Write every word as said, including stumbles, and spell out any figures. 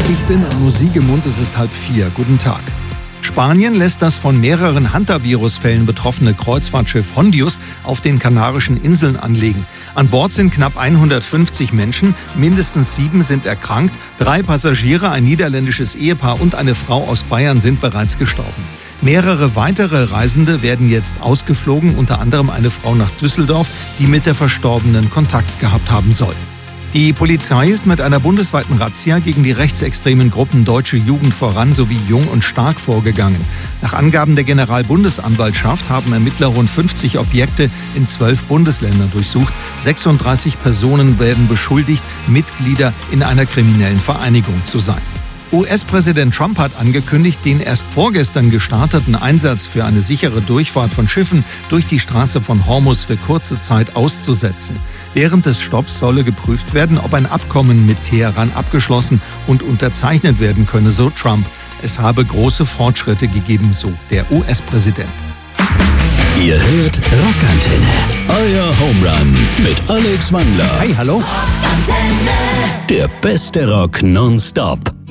Ich bin Musik im Mund, es ist halb vier. Guten Tag. Spanien lässt das von mehreren Hantavirus-Fällen betroffene Kreuzfahrtschiff Hondius auf den Kanarischen Inseln anlegen. An Bord sind knapp hundertfünfzig Menschen, mindestens sieben sind erkrankt, drei Passagiere, ein niederländisches Ehepaar und eine Frau aus Bayern sind bereits gestorben. Mehrere weitere Reisende werden jetzt ausgeflogen, unter anderem eine Frau nach Düsseldorf, die mit der Verstorbenen Kontakt gehabt haben soll. Die Polizei ist mit einer bundesweiten Razzia gegen die rechtsextremen Gruppen Deutsche Jugend voran sowie Jung und Stark vorgegangen. Nach Angaben der Generalbundesanwaltschaft haben Ermittler rund fünfzig Objekte in zwölf Bundesländern durchsucht. sechsunddreißig Personen werden beschuldigt, Mitglieder in einer kriminellen Vereinigung zu sein. U S-Präsident Trump hat angekündigt, den erst vorgestern gestarteten Einsatz für eine sichere Durchfahrt von Schiffen durch die Straße von Hormuz für kurze Zeit auszusetzen. Während des Stopps solle geprüft werden, ob ein Abkommen mit Teheran abgeschlossen und unterzeichnet werden könne, so Trump. Es habe große Fortschritte gegeben, so der U S-Präsident. Ihr hört Rockantenne, euer Home Run mit Alex Wandler. Hey, hallo? Der beste Rock nonstop.